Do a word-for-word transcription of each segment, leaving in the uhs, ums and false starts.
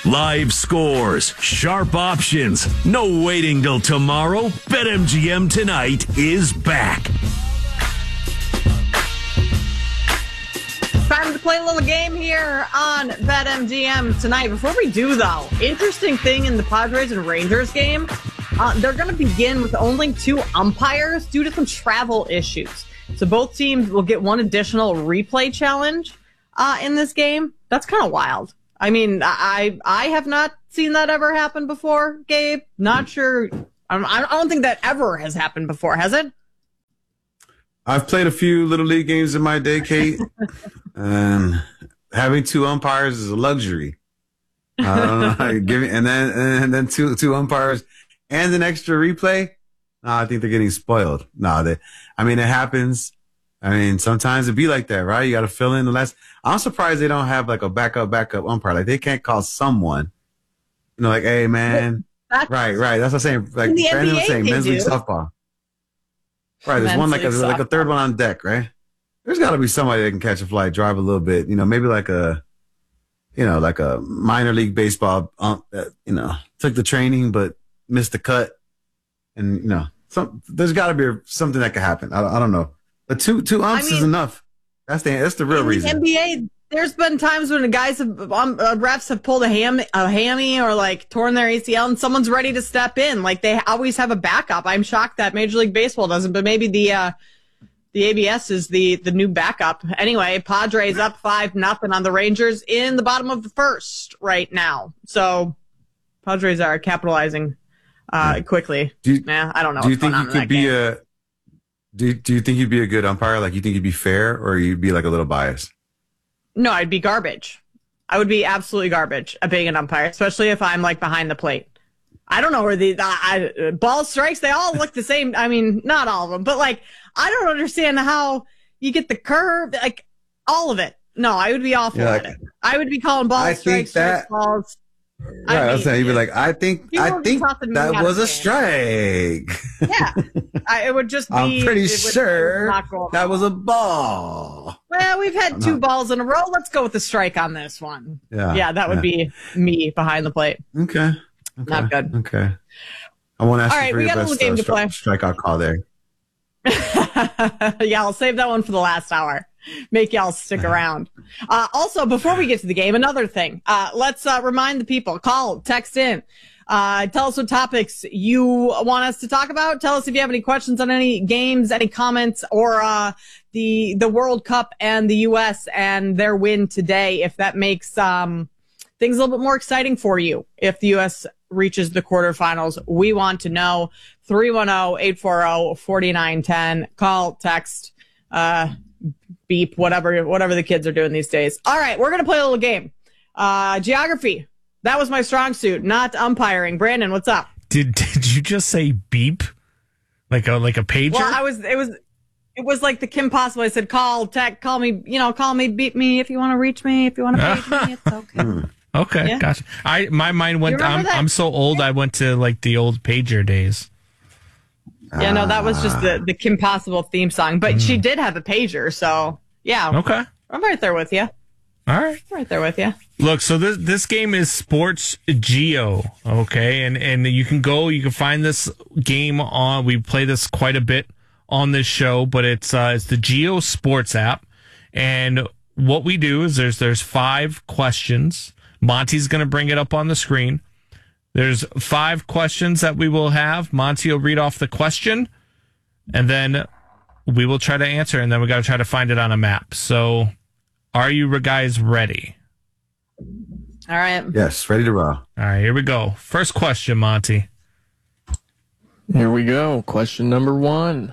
Live scores, sharp options, no waiting till tomorrow. BetMGM Tonight is back. Time to play a little game here on BetMGM Tonight. Before we do, though, interesting thing in the Padres and Rangers game, uh, they're going to begin with only two umpires due to some travel issues. So both teams will get one additional replay challenge uh, in this game. That's kind of wild. I mean, I I have not seen that ever happen before, Gabe. Not sure. I don't think that ever has happened before, has it? I've played a few Little League games in my day, Kate. and having two umpires is a luxury. I don't know how you give it. And then, and then two, two umpires and an extra replay. No, I think they're getting spoiled. No, they, I mean, it happens. I mean, sometimes it be like that, right? You got to fill in the last. I'm surprised they don't have like a backup, backup umpire. Like they can't call someone, you know, like, hey, man. That's, right, right. That's what I'm saying. Like Brandon was saying, men's league softball. Right. There's men's one like a, like a third one on deck, right? There's got to be somebody that can catch a fly, drive a little bit, you know, maybe like a, you know, like a minor league baseball ump that, you know, took the training but missed the cut. And, you know, some, there's got to be something that could happen. I, I don't know. But two two umps I mean, is enough. That's the that's the real in reason. The N B A, there's been times when the guys have um, uh, refs have pulled a ham a hammy or like torn their A C L, and someone's ready to step in. Like they always have a backup. I'm shocked that Major League Baseball doesn't, but maybe the uh, the A B S is the the new backup. Anyway, Padres up five nothing on the Rangers in the bottom of the first right now. So Padres are capitalizing uh, yeah. quickly. Do you, yeah, I don't know. Do you think you could be game. a Do Do you think you'd be a good umpire? Like, you think you'd be fair, or you'd be like a little biased? No, I'd be garbage. I would be absolutely garbage at being an umpire, especially if I'm like behind the plate. I don't know where the I, ball strikes. They all look the same. I mean, not all of them, but like, I don't understand how you get the curve, like all of it. No, I would be awful yeah, at like, it. I would be calling ball I strikes, that, strikes, balls. Right, I was saying, you'd be like, I think, I think that was a strike. Yeah, I, it would just be. I'm pretty sure that was a ball. Well, we've had two balls in a row. Let's go with the strike on this one. Yeah, yeah, that would yeah. be me behind the plate. Okay. okay, not good. Okay, I want to ask All you right, for we your got best a game uh, to play. stri- strikeout call there. Yeah, I'll save that one for the last hour. Make y'all stick around. Uh, also, before we get to the game, another thing. Uh, let's uh, remind the people. Call, text in. Uh, tell us what topics you want us to talk about. Tell us if you have any questions on any games, any comments, or uh, the the World Cup and the U S and their win today. If that makes um, things a little bit more exciting for you. If the U S reaches the quarterfinals, we want to know. three one zero, eight four zero, four nine one zero. Call, text, uh, beep, whatever, whatever the kids are doing these days. All right, we're going to play a little game. Uh, geography. That was my strong suit, not umpiring. Brandon, what's up? Did did you just say beep? Like a like a pager? Well, I was it was it was like the Kim Possible. I said call, text, call me, you know, call me, beep me if you want to reach me, if you want to page me, it's okay. Okay, yeah. Gotcha. I my mind went I'm that? I'm so old I went to like the old pager days. Yeah, no, that was just the, the Kim Possible theme song. But mm. she did have a pager, so yeah. Okay. I'm right there with you. All right. I'm right there with you. Look, so this this game is Sports Geo, okay? And and you can go, you can find this game on, we play this quite a bit on this show, but it's uh, it's the Geo Sports app. And what we do is there's there's five questions. Monty's going to bring it up on the screen. There's five questions that we will have. Monty will read off the question, and then we will try to answer, and then we got to try to find it on a map. So, are you guys ready? All right. Yes, ready to roll. All right, here we go. First question, Monty. Here we go. Question number one.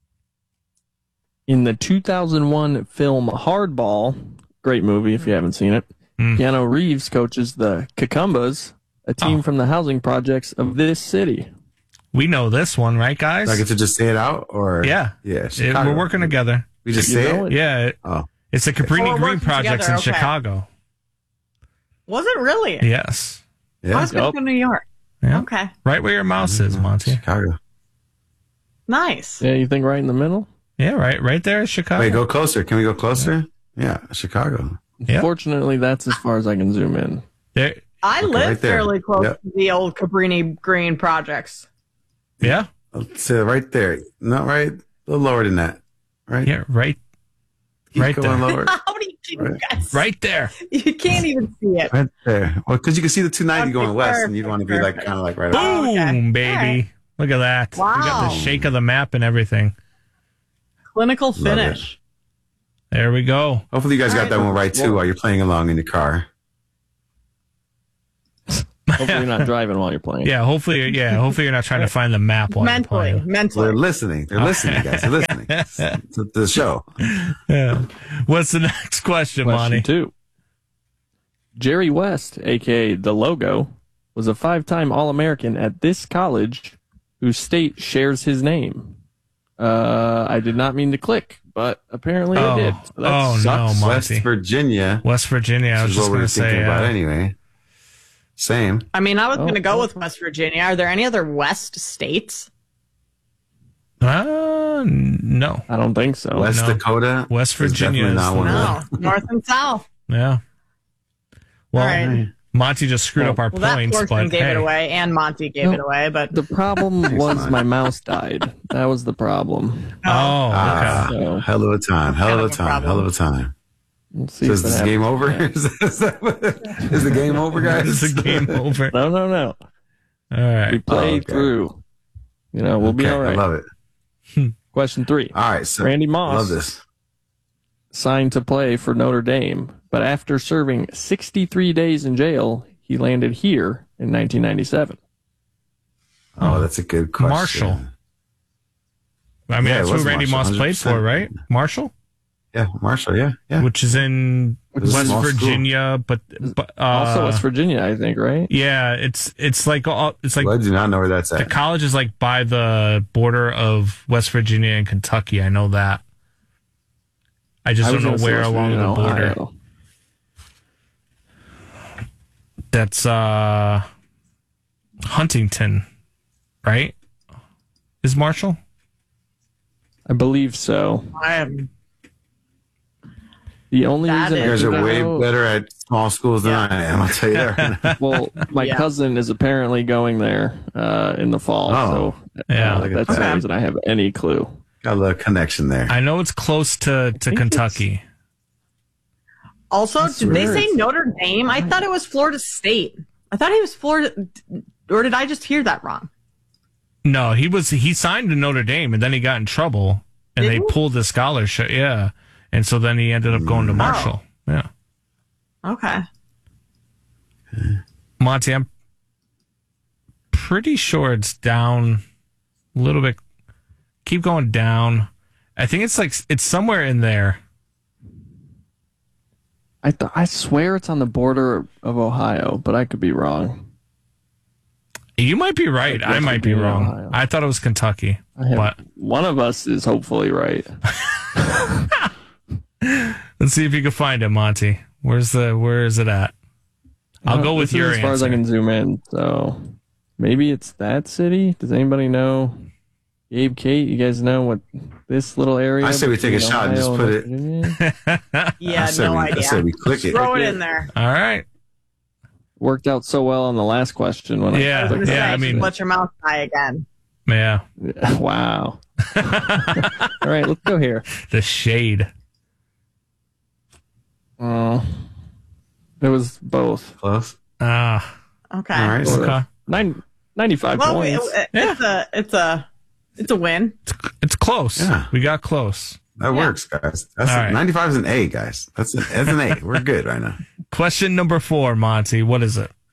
In the two thousand one film Hardball, great movie if you haven't seen it, mm. Keanu Reeves coaches the Cucumbas, a team oh. from the housing projects of this city. We know this one, right, guys? Do I get to just say it out? Or Yeah. Yeah. It, we're working together. We just you say it? it? Yeah. It, oh. It's the Cabrini oh, Green projects together. in okay. Chicago. Was it really? Yes. Yeah. I was going to go to New York. Yeah. Okay. Right where your mouse is, Monty. Chicago. Nice. Yeah, you think right in the middle? Yeah, right right there is Chicago. Wait, go closer. Can we go closer? Yeah, yeah Chicago. Yeah. Fortunately, that's as far as I can zoom in. There, I Okay, live right there. fairly close Yep. to the old Cabrini Green projects. Yeah. Let's say right there. Not right. A little lower than that. Right. Yeah. Right. Keep right going there. lower. How do you do Right. guys? Right there. You can't even see it. Right there. Well, because you can see the two ninety Okay, going west, and perfect, you'd want to be like perfect. kind of like right. Boom, up. Oh, okay. baby. All right. Look at that. We got the Wow. shake of the map and everything. Clinical it. finish. There we go. Hopefully, you guys got All that right. one right too while you're playing along in the car. Hopefully you're not driving while you're playing. Yeah. Hopefully, yeah. Hopefully, you're not trying to find the map while you're Mentally, playing. They're mentally. listening. They're listening, guys. They're listening to the show. Yeah. What's the next question, Question Monty? two. Jerry West, aka the Logo, was a five-time All-American at this college whose state shares his name. Uh, I did not mean to click, but apparently Oh. I did. So that Oh, no, sucks. Monty. West Virginia. West Virginia. I was Which is just what we going were to say. thinking about uh, anyway. Same. I mean, I was Oh, going to go oh. with West Virginia. Are there any other West states? Uh, no. I don't think so. West no. Dakota. West is Virginia definitely is not the one of No, them. North and South. Yeah. Well, All right. Monty just screwed up our Well, that points, portion but gave hey. it away, and Monty gave No. it away. But The problem was fine. my mouse died. That was the problem. Oh, Ah, okay. So- hell of a time. Hell Kind of of a a time. problem. Hell of a time. Let's see So if is that this game happens. over? Yeah. is, is that what- is the game over, guys? It's a game over. No, no, no. All We right. played okay. through. You know, we'll be Okay, all I right. love it. Question three. All right. So, Randy I Moss love this. signed to play for Notre Dame, but after serving sixty-three days in jail, he landed here in nineteen ninety-seven. Oh, that's a good question. Marshall. I mean, Yeah, it that's was who Randy Marshall, Moss played for, one hundred right? percent. Marshall, Yeah, Marshall. Yeah, yeah. which is in Which is a West small school. Virginia, but, but uh, Also West Virginia, I think, right? yeah, it's it's like all- it's like Well, I do not know where that's the at. college is like by the border of West Virginia and Kentucky. I know that. I just I don't was know gonna say where West along Virginia, the border. Ohio. That's uh Huntington, right? Is Marshall? I believe so. I am. The only That reason You I guys do are not way know- better at small schools than Yeah. I am. I'll tell you that. Well, my Yeah. cousin is apparently going there uh, in the fall, Oh. so Yeah. uh, Look at that's the that. only reason I have any clue. Got a little connection there. I know it's close to, to think Kentucky. Also, did they swear say it's- Notre Dame? I thought it was Florida State. I thought he was Florida, or did I just hear that wrong? No, he was he signed to Notre Dame and then he got in trouble and Did they he? pulled the scholarship. Yeah, and so then he ended up going to Marshall. Yeah, Okay. Monty, I'm pretty sure it's down a little bit. Keep going down. I think it's like it's somewhere in there. I th- I swear it's on the border of Ohio, but I could be wrong. You might be right. Like I West might be Virginia, wrong. Ohio. I thought it was Kentucky, I have, but one of us is hopefully right. let's see if you can find it, Monty. Where's the where is it at? I'll Uh, go with this is your as far as I answer. can zoom in. So maybe it's that city. Does anybody know? Gabe, Kate, you guys know what this little area? I say we take a between shot and just Ohio put West it- Virginia? Yeah, I said no we, I idea. said we click it. Throw it in there. All right. Worked out so well on the last question when Yeah, I was I gonna yeah, say, I mean- let your mouth die again. Yeah. wow. All right, let's go here. The shade. Uh, it was both. Close. Ah. Okay. All right. Sort of. Okay. Nine, ninety-five Well, we- points. it- it's a, it's a, it's a win. It's close. Yeah. We got close. That Yeah. works, guys. That's All right. ninety-five is an A, guys. That's an, that's an A. We're good right now. Question number four, Monty. What is it?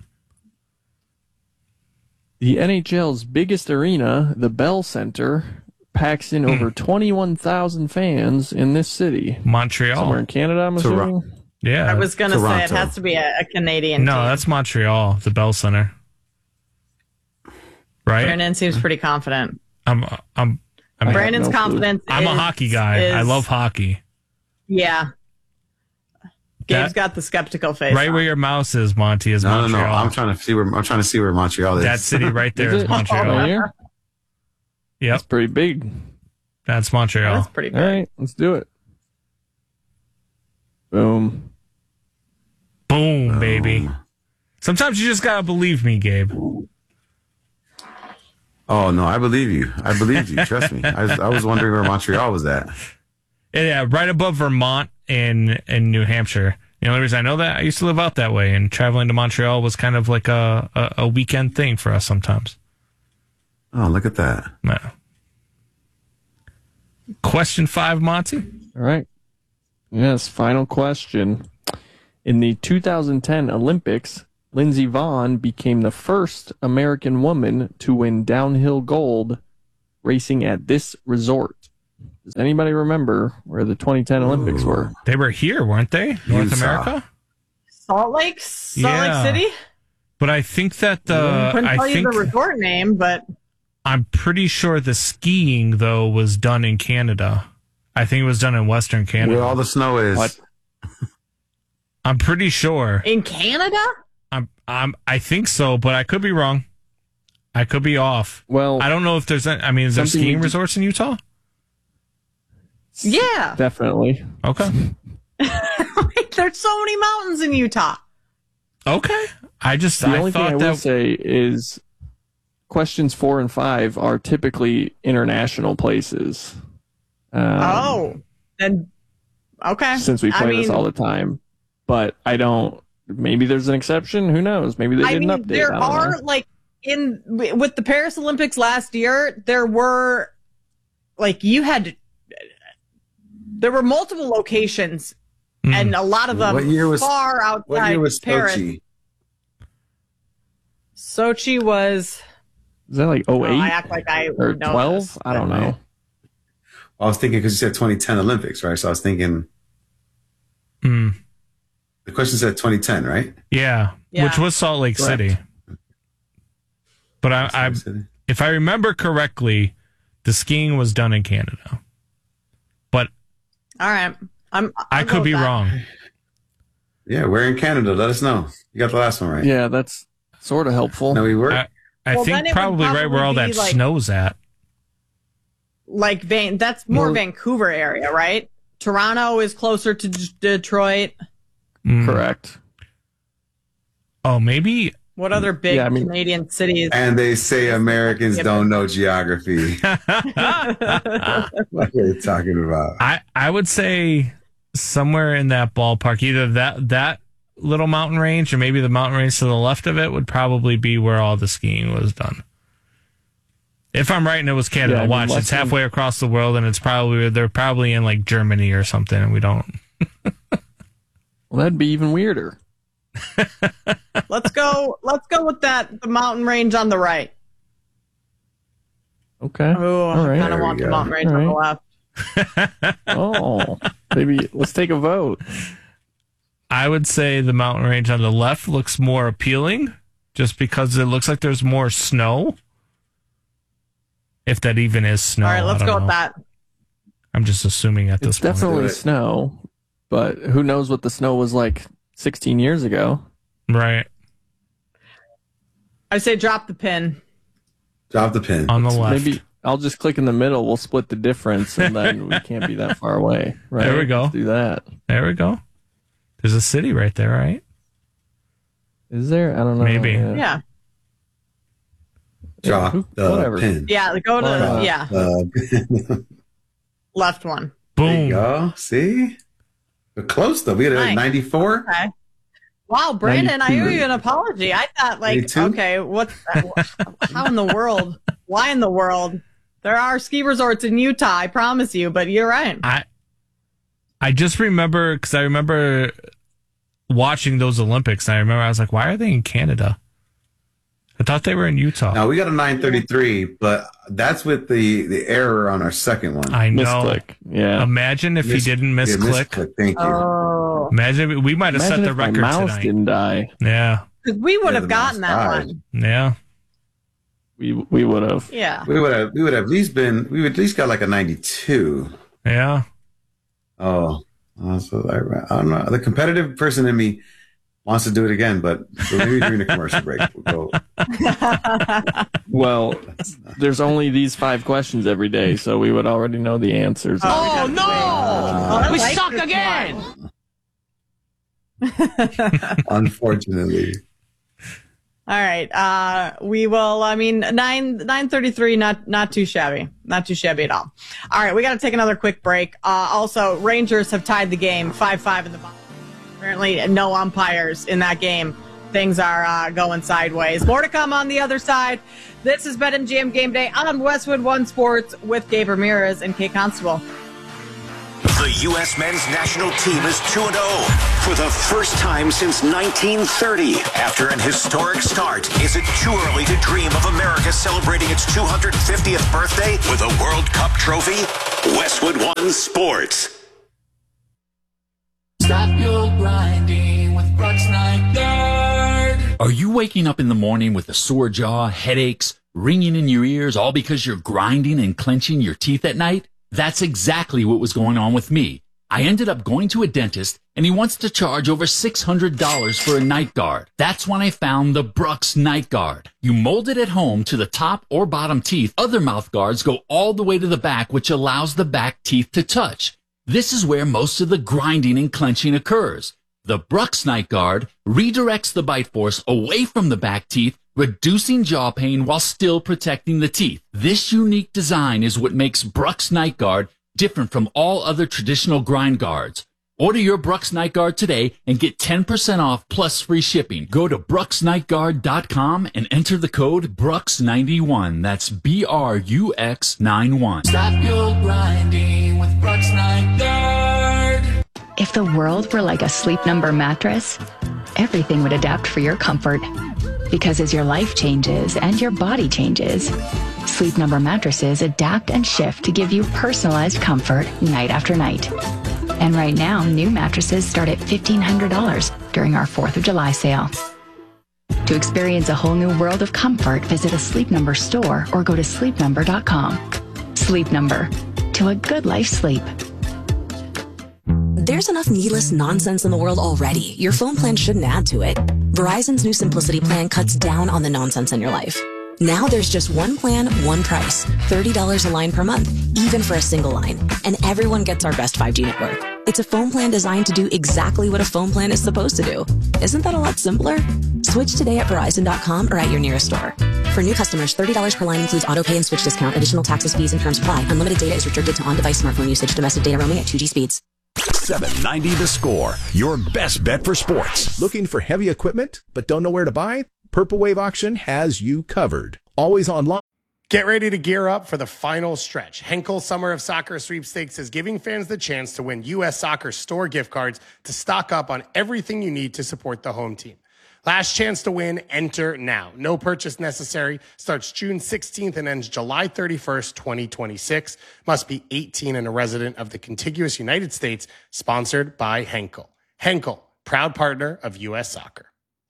The N H L's biggest arena, the Bell Center, packs in over twenty-one thousand fans in this city. Montreal. Somewhere in Canada, I'm Toronto. assuming. Yeah. I was gonna say it Toronto. has to be a, a Canadian. no, team. that's Montreal, the Bell Center. Right? Brandon seems pretty confident. I'm I'm I mean, Brandon's no clue. confidence. I'm a is- hockey guy. I is- love hockey. Yeah. Gabe's That- got the skeptical face. Right on. where your mouse is, Monty, is No, no, Montreal. no. I'm trying to see where I'm trying to see where Montreal is. That city right there Is is it? Montreal. Right here? Yep, That's pretty big. that's Montreal. That's pretty All good. right, let's do it. Boom. Boom, baby. Sometimes you just gotta believe me, Gabe. Oh no, I believe you. I believe you. Trust me. I was, I was wondering where Montreal was at. Yeah, right above Vermont and and New Hampshire. The only reason I know that, I used to live out that way, and traveling to Montreal was kind of like a, a, a weekend thing for us sometimes. Oh, look at that. Yeah. Question five, Monty. All right. Yes, final question. In the two thousand ten Olympics, Lindsey Vonn became the first American woman to win downhill gold racing at this resort. Does anybody remember where the twenty ten Olympics were? They were here, weren't they? North Utah. America? Salt Lake, Salt Yeah. Lake City. But I think that the Couldn't tell I you think the resort name, but I'm pretty sure the skiing though was done in Canada. I think it was done in Western Canada. Where all the snow is. What? I'm pretty sure. in Canada. I'm I'm I think so, but I could be wrong. I could be off. Well, I don't know if there's any, I mean, is there Something skiing you- resorts in Utah? Yeah, definitely. Okay. there's so many mountains in Utah. Okay. I just The I only thing thought I will that say is questions four and five are typically international places. Um, Oh, then okay. Since we I play this mean- all the time. But I don't, maybe there's an exception. Who knows? Maybe they I didn't mean, update. there I don't are know. like in with the Paris Olympics last year, there were like you had to, there were multiple locations, Mm. and a lot of them What year was- far outside What year was Paris. Sochi? Sochi was. Is that like oh Oh, eight I act like I or would know twelve? this, I don't but- know. I was thinking because you said twenty ten Olympics, right? So I was thinking Mm. the question said twenty ten, right? Yeah, Yeah. which was Salt Lake Correct. City. But I, I if I remember correctly, the skiing was done in Canada. But All right, I'm. I'll I go could with be that. wrong. Yeah, we're in Canada. Let us know. You got the last one right. Yeah, that's sort of helpful. No, we were. I, I Well, then think it would probably right where all probably that be like- snow's at. Like Van, that's more Well- Vancouver area, right? Toronto is closer to D- Detroit. Mm. Correct. Oh, maybe. What other big Yeah, I mean- Canadian cities? And they say Americans don't know geography. What are you talking about? I, I would say somewhere in that ballpark, either that that little mountain range or maybe the mountain range to the left of it would probably be where all the skiing was done. If I'm right and it was Canada, Yeah, I mean, watch, it's Western- halfway across the world and it's probably, they're probably in like Germany or something and we don't. Well, that'd be even weirder. Let's go. Let's go with that. The mountain range on the right. Okay. Oh, All I right. kind of There want we the go. mountain range All on the right. left. Oh, maybe let's take a vote. I would say the mountain range on the left looks more appealing just because it looks like there's more snow. If that even is snow. All right, let's I go don't with know. that. I'm just assuming at this It's point. definitely Do it. snow, but who knows what the snow was like sixteen years ago? Right. I say drop the pin. Drop the pin. On the left. Maybe I'll just click in the middle. We'll split the difference, and then we can't be that far away. Right? There we go. Let's do that. There we go. There's a city right there, right? Is there? I don't know. Maybe. Yeah, Drop who- the whatever. pin. yeah. Go to Drop yeah Uh, left one. there you Boom. go. See? We're close, though. We had a Nice. ninety-four. Okay. Wow, Brandon, I owe ninety-two. you an apology. I thought like, ninety-two? okay, what's that? How in the world? Why in the world? There are ski resorts in Utah, I promise you, but you're right. I I just remember because I remember watching those Olympics. And I remember I was like, why are they in Canada? I thought they were in Utah. Now, we got a nine thirty-three, but that's with the, the error on our second one. I know. Misclick. Yeah. Imagine if Miss- he didn't yeah, misclick. Thank you. Oh, Imagine if- we might have set Imagine the if my record mouse tonight. didn't die. Yeah, because we would Yeah, have the gotten mouse that died. one. yeah. We we would have. Yeah. We would have we would have at least been we would at least got like a ninety-two. Yeah. Oh, uh, so I, I don't know. The competitive person in me wants to do it again, but maybe during the commercial break we'll go. Well, there's only these five questions every day, so we would already know the answers. Oh, no! Uh, we suck again. Unfortunately, All right. Uh, we will, I mean, nine, nine thirty-three, not, not too shabby. Not too shabby at all. All right. We got to take another quick break. Uh, also, Rangers have tied the game five five in the bottom. Apparently no umpires in that game. Things are uh, going sideways. More to come on the other side. This is BetMGM Game Day on Westwood One Sports with Gabe Ramirez and Kate Constable. The U S men's national team is two and oh for the first time since nineteen thirty. After an historic start, is it too early to dream of America celebrating its two hundred fiftieth birthday with a World Cup trophy? Westwood One Sports. Stop your grinding with Brooks Nygaard. Are you waking up in the morning with a sore jaw, headaches, ringing in your ears, all because you're grinding and clenching your teeth at night? That's exactly what was going on with me. I ended up going to a dentist, and he wants to charge over six hundred dollars for a night guard. That's when I found the Brooks Night Guard. You mold it at home to the top or bottom teeth. Other mouth guards go all the way to the back, which allows the back teeth to touch. This is where most of the grinding and clenching occurs. The Brooks Night Guard redirects the bite force away from the back teeth, reducing jaw pain while still protecting the teeth. This unique design is what makes Brooks Night Guard different from all other traditional grind guards. Order your Brooks Night Guard today and get ten percent off plus free shipping. Go to brooks night guard dot com and enter the code Brooks ninety-one. That's B R U X ninety-one. Stop your grinding with Brooks Nygaard. If the world were like a Sleep Number mattress, everything would adapt for your comfort. Because as your life changes and your body changes, Sleep Number mattresses adapt and shift to give you personalized comfort night after night. And right now, new mattresses start at fifteen hundred dollars during our fourth of July sale. To experience a whole new world of comfort, visit a Sleep Number store or go to sleep number dot com. Sleep Number. To a good life sleep. There's enough needless nonsense in the world already. Your phone plan shouldn't add to it. Verizon's new Simplicity plan cuts down on the nonsense in your life. Now there's just one plan, one price. thirty dollars a line per month, even for a single line. And everyone gets our best five G network. It's a phone plan designed to do exactly what a phone plan is supposed to do. Isn't that a lot simpler? Switch today at Verizon dot com or at your nearest store. For new customers, thirty dollars per line includes auto pay and switch discount. Additional taxes, fees, and terms apply. Unlimited data is restricted to on-device smartphone usage. Domestic data roaming at two G speeds. seven ninety The Score, your best bet for sports. Looking for heavy equipment but don't know where to buy? Purple Wave Auction has you covered. Always online. Get ready to gear up for the final stretch. Henkel Summer of Soccer Sweepstakes is giving fans the chance to win U S Soccer store gift cards to stock up on everything you need to support the home team. Last chance to win, enter now. No purchase necessary. Starts June sixteenth and ends July thirty-first, twenty twenty-six. Must be eighteen and a resident of the contiguous United States. Sponsored by Henkel. Henkel, proud partner of U S Soccer.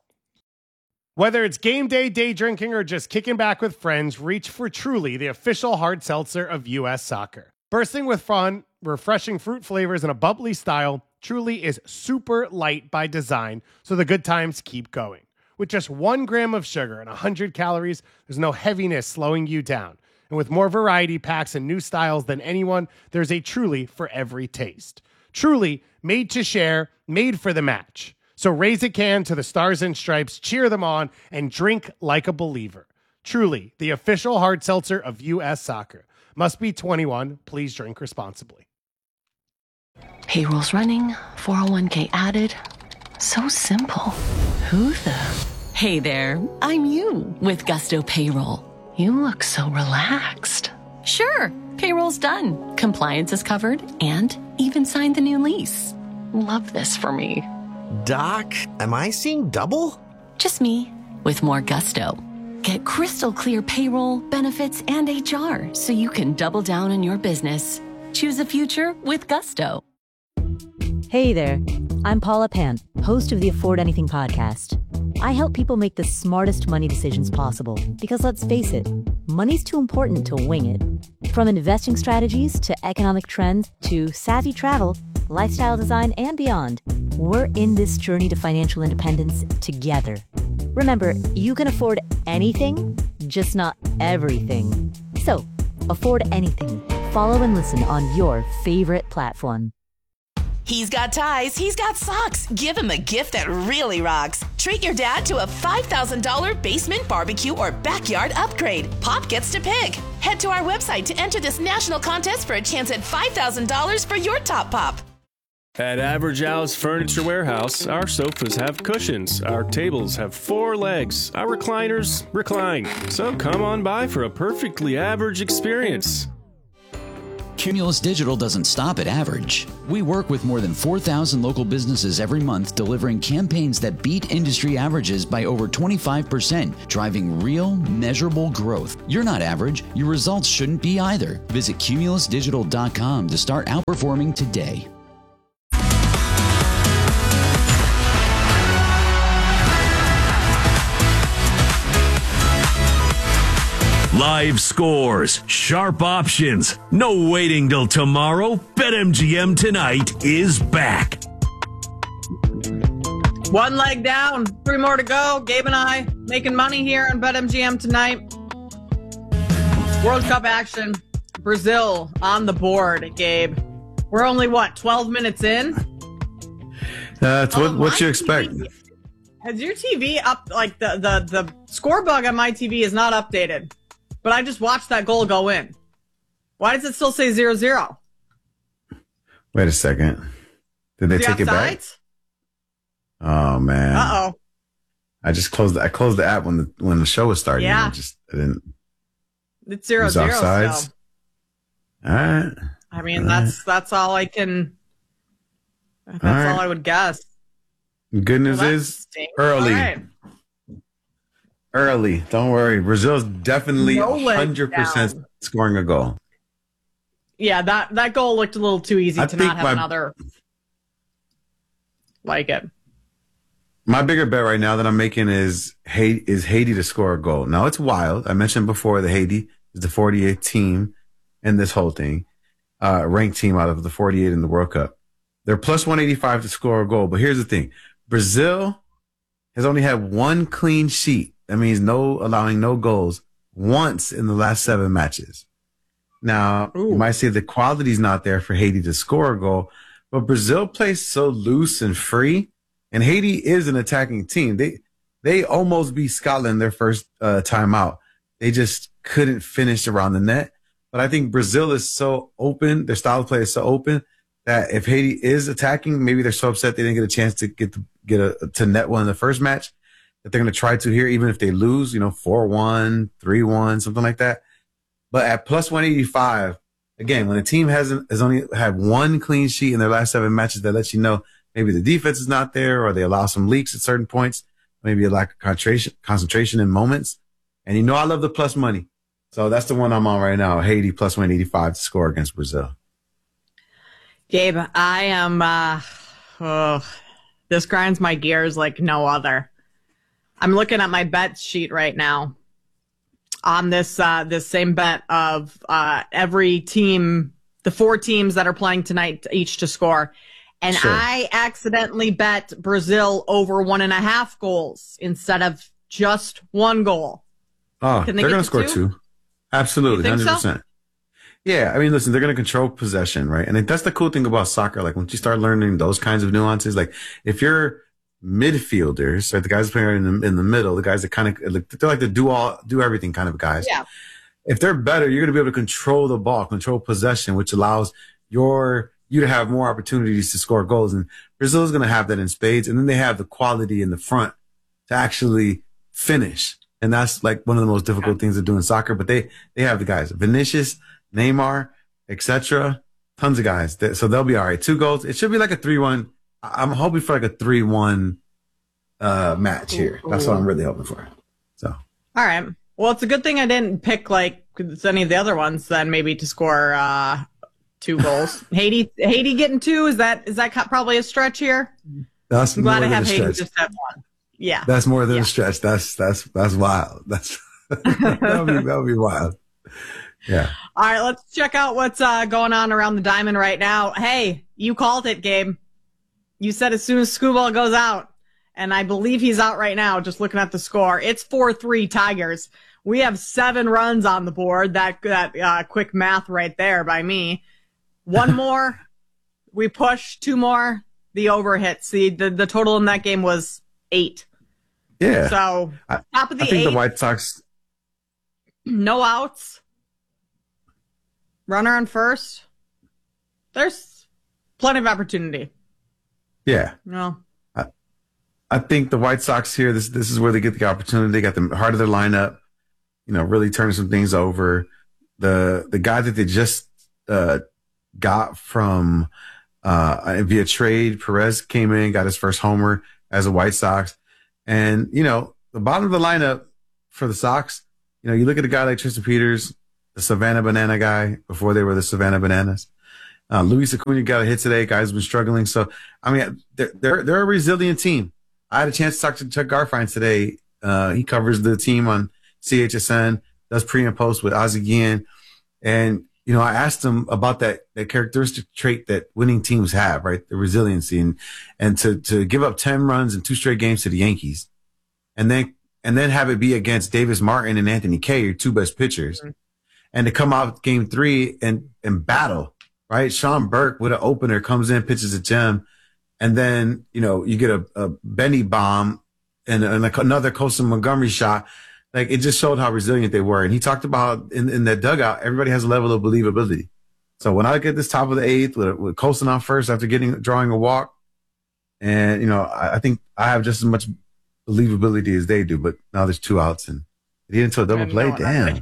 Whether it's game day, day drinking, or just kicking back with friends, reach for Truly, the official hard seltzer of U S Soccer. Bursting with fun, refreshing fruit flavors, and a bubbly style, Truly is super light by design, so the good times keep going. With just one gram of sugar and one hundred calories, there's no heaviness slowing you down. And with more variety packs and new styles than anyone, there's a Truly for every taste. Truly, made to share, made for the match. So raise a can to the Stars and Stripes, cheer them on, and drink like a believer. Truly, the official hard seltzer of U S Soccer. Must be twenty-one. Please drink responsibly. Payroll's running, four oh one k added. So simple. Who the? Hey there, I'm you with Gusto Payroll. You look so relaxed. Sure, payroll's done. Compliance is covered and even signed the new lease. Love this for me. Doc, am I seeing double? Just me with more gusto. Get crystal clear payroll, benefits, and H R so you can double down on your business. Choose a future with Gusto. Hey there, I'm Paula Pant, host of the Afford Anything podcast. I help people make the smartest money decisions possible because let's face it, money's too important to wing it. From investing strategies to economic trends to savvy travel, lifestyle design, and beyond, we're in this journey to financial independence together. Remember, you can afford anything, just not everything. So, afford anything. Follow and listen on your favorite platform. He's got ties, he's got socks. Give him a gift that really rocks. Treat your dad to a five thousand dollars basement barbecue or backyard upgrade. Pop gets to pick. Head to our website to enter this national contest for a chance at five thousand dollars for your top pop. At Average Al's Furniture Warehouse, our sofas have cushions, our tables have four legs, our recliners recline. So come on by for a perfectly average experience. Cumulus Digital doesn't stop at average. We work with more than four thousand local businesses every month, delivering campaigns that beat industry averages by over twenty-five percent, driving real, measurable growth. You're not average. Your results shouldn't be either. Visit cumulus digital dot com to start outperforming today. Live scores, sharp options, no waiting till tomorrow. BetMGM Tonight is back. One leg down, three more to go. Gabe and I making money here on BetMGM Tonight. World Cup action, Brazil on the board, Gabe. We're only, what, twelve minutes in? That's uh, what, oh, what you expect. T V, has your T V up, like the, the, the score bug on my T V is not updated. But I just watched that goal go in. Why does it still say zero zero? Wait a second. Did they the take it back? Oh man. Uh oh. I just closed. The, I closed the app when the when the show was starting. Yeah. I just I didn't. It's zero it zero offsides. still. All right. I mean, all that's right. that's all I can. That's all, all, right. I would guess. Good news well, is stinks. early. Right. Early. Don't worry. Brazil's definitely No one leg hundred percent down. scoring a goal. Yeah, that, that goal looked a little too easy I to think not have my- another like it. My bigger bet right now that I'm making is Haiti, is Haiti to score a goal. Now it's wild. I mentioned before that Haiti is the forty-eighth team in this whole thing, uh, ranked team out of the forty-eight in the World Cup. They're plus one eighty-five to score a goal. But here's the thing. Brazil has only had one clean sheet. That means no allowing no goals once in the last seven matches. Now, Ooh. you might say the quality's not there for Haiti to score a goal, but Brazil plays so loose and free, and Haiti is an attacking team. They they almost beat Scotland their first uh, time out. They just couldn't finish around the net. But I think Brazil is so open, their style of play is so open that if Haiti is attacking, maybe they're so upset they didn't get a chance to get to, get a, to net one in the first match that they're going to try to here, even if they lose, you know, four one, three one, something like that. But at plus one eighty-five, again, when a team hasn't has only had one clean sheet in their last seven matches, that lets you know maybe the defense is not there, or they allow some leaks at certain points, maybe a lack of concentration, concentration in moments. And you know I love the plus money. So that's the one I'm on right now, Haiti plus one eighty-five to score against Brazil. Gabe, I am, uh, oh, this grinds my gears like no other. I'm looking at my bet sheet right now on this uh, this same bet of uh, every team, the four teams that are playing tonight, each to score. And sure. I accidentally bet Brazil over one and a half goals instead of just one goal. Oh, Can they they're get going to score two? two. Absolutely, You think one hundred percent. So? Yeah, I mean, listen, they're going to control possession, right? And that's the cool thing about soccer. Like, once you start learning those kinds of nuances, like if you're midfielders, right, the guys playing in the, in the middle, the guys that kind of, they're like the do all, do everything kind of guys. Yeah. If they're better, you're going to be able to control the ball, control possession, which allows your, you to have more opportunities to score goals. And Brazil is going to have that in spades. And then they have the quality in the front to actually finish. And that's like one of the most difficult yeah. things to do in soccer. But they, they have the guys, Vinicius, Neymar, et cetera. Tons of guys. That, so they'll be all right. Two goals. It should be like a three one. I'm hoping for like a three one uh, match here. That's what I'm really hoping for. So. All right. Well, it's a good thing I didn't pick like any of the other ones then maybe to score uh, two goals. Haiti, Haiti getting two. Is that, is that probably a stretch here? That's I'm glad more I have than a Haiti stretch. just at one. Yeah. That's more than yeah. a stretch. That's, that's, that's wild. That's, that'll be, that'll be wild. Yeah. All right. Let's check out what's uh, going on around the diamond right now. Hey, you called it, Gabe. You said as soon as Skubal goes out, and I believe he's out right now, just looking at the score. It's four three Tigers. We have seven runs on the board. That that uh, quick math right there by me. One more, We push two more. The over hits. The, the the total in that game was eight. Yeah. So I, top of the I think eight. the White Sox. No outs. Runner on first. There's plenty of opportunity. Yeah. No. I, I think the White Sox here, this this is where they get the opportunity. They got the heart of their lineup, you know, really turning some things over. The the guy that they just uh, got from uh, via trade, Perez came in, got his first homer as a White Sox. And, you know, the bottom of the lineup for the Sox, you know, you look at a guy like Tristan Peters, the Savannah Banana guy before they were the Savannah Bananas. Uh, Luis Acuna got a hit today. Guys have been struggling. So, I mean, they're, they're, they're a resilient team. I had a chance to talk to Chuck Garfien today. Uh, he covers the team on C H S N, does pre and post with Ozzie Guillen. And, you know, I asked him about that, that characteristic trait that winning teams have, right? The resiliency and, and to, to give up ten runs in two straight games to the Yankees and then, and then have it be against Davis Martin and Anthony Kay, your two best pitchers, mm-hmm. and to come out game three and, and battle, right? Sean Burke with an opener comes in, pitches a gem. And then, you know, you get a, a Benny bomb and, and another Colson Montgomery shot. Like, it just showed how resilient they were. And he talked about in, in that dugout, everybody has a level of believability. So when I get this top of the eighth with, with Colson on first after getting, drawing a walk, and, you know, I, I think I have just as much believability as they do, but now there's two outs and it get into a double play. Damn.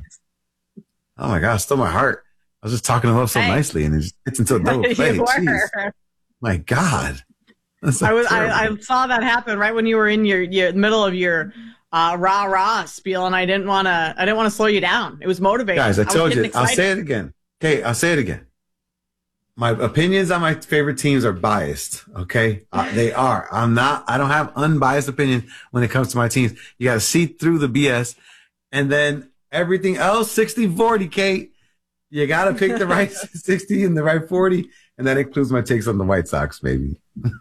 Oh my God, it stole my heart. I was just talking him up so hey. nicely and it just gets into a double play. Jeez. My God. Like I was, I, I saw that happen right when you were in your, your middle of your, Uh, rah rah spiel, and I didn't want to. I didn't want to slow you down. It was motivating. Guys, I, I told you. Excited. I'll say it again. Okay, I'll say it again. My opinions on my favorite teams are biased. Okay, uh, they are. I'm not. I don't have unbiased opinion when it comes to my teams. You got to see through the B S, and then everything else sixty forty. Kate, you got to pick the right sixty and the right forty, and that includes my takes on the White Sox, maybe.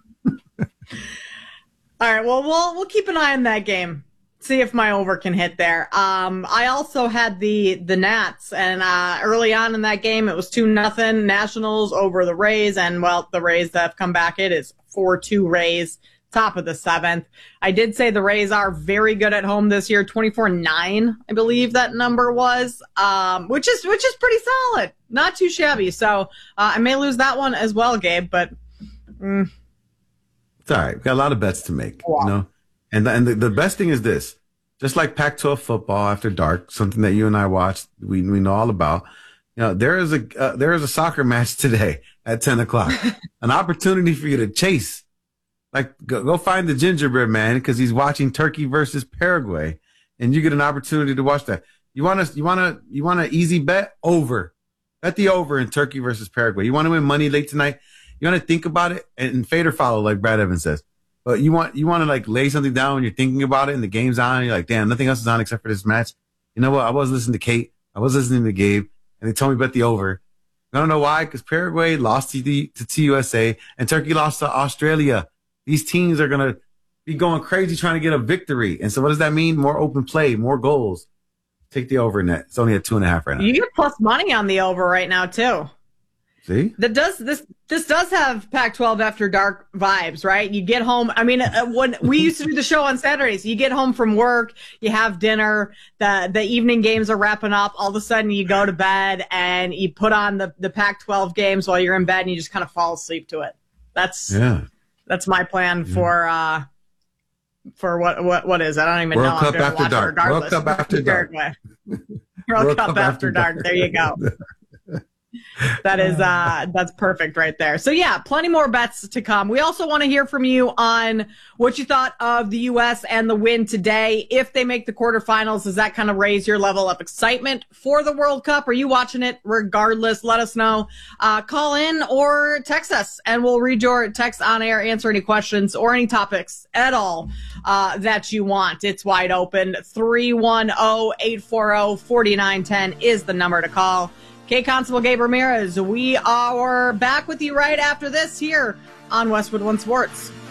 All right. Well, we'll we'll keep an eye on that game. See if my over can hit there. Um, I also had the the Nats, and uh, early on in that game, it was two nothing Nationals over the Rays, and well, the Rays that have come back, it is four two Rays, top of the seventh. I did say the Rays are very good at home this year, twenty-four nine, I believe that number was, um, which is which is pretty solid, not too shabby. So uh, I may lose that one as well, Gabe, but mm. It's all right. We've got a lot of bets to make, wow. you know. And the, and the, the best thing is this, just like Pac twelve football after dark, something that you and I watched, we we know all about. You know, there is a uh, there is a soccer match today at ten o'clock, an opportunity for you to chase. Like go, go find the gingerbread man because he's watching Turkey versus Paraguay, and you get an opportunity to watch that. You want to you want to you want an easy bet over, bet the over in Turkey versus Paraguay. You want to win money late tonight. You want to think about it and, and fade or follow, like Brad Evans says. But you want you want to like lay something down when you're thinking about it and the game's on and you're like, damn, nothing else is on except for this match. You know what? I was listening to Kate. I was listening to Gabe, and they told me bet the over. I don't know why, because Paraguay lost to the to T U S A and Turkey lost to Australia. These teams are gonna be going crazy trying to get a victory. And so what does that mean? More open play, more goals. Take the over net. It's only at two and a half right now. You get plus money on the over right now too. See? That does this. This does have Pac twelve after dark vibes, right? You get home. I mean, uh, when we used to do the show on Saturdays, you get home from work, you have dinner, the the evening games are wrapping up. All of a sudden, you go to bed and you put on the the Pac twelve games while you're in bed, and you just kind of fall asleep to it. That's yeah. That's my plan yeah. for uh for what what what is it? I don't even World know. Cup after dark. World Cup after dark. World, World Cup, Cup after dark. dark. There you go. That is uh that's perfect right there. So yeah, plenty more bets to come. We also want to hear from you on what you thought of the U S and the win today. If they make the quarterfinals, does that kind of raise your level of excitement for the World Cup? Are you watching it regardless? Let us know. Uh call in or text us and we'll read your text on air, answer any questions or any topics at all uh that you want. It's wide open. three one zero, eight four zero, four nine one zero is the number to call. K Constable Gabe Ramirez, we are back with you right after this here on Westwood One Sports.